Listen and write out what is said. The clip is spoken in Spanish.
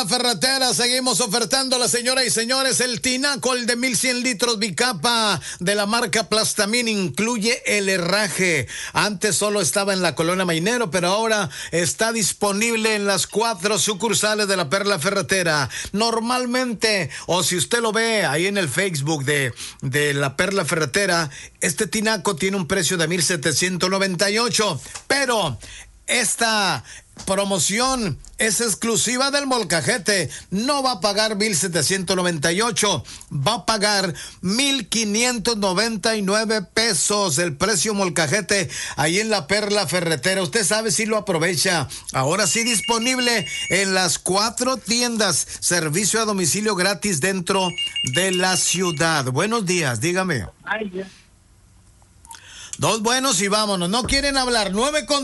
Ferretera, seguimos ofertando, la señora y señores, el tinaco, el de 1100 litros bicapa de la marca Plastamin, incluye el herraje. Antes solo estaba en la Colonia Mainero, pero ahora está disponible en las 4 sucursales de la Perla Ferretera. Normalmente, o si usted lo ve ahí en el Facebook de la Perla Ferretera, este tinaco tiene un precio de 1,798, pero esta promoción es exclusiva del molcajete. No va a pagar 1,798, va a pagar 1,599 pesos el precio molcajete ahí en la Perla Ferretera. Usted sabe si lo aprovecha. Ahora sí disponible en las 4 tiendas, servicio a domicilio gratis dentro de la ciudad. Buenos días, dígame. 2 buenos y vámonos. No quieren hablar. 9 con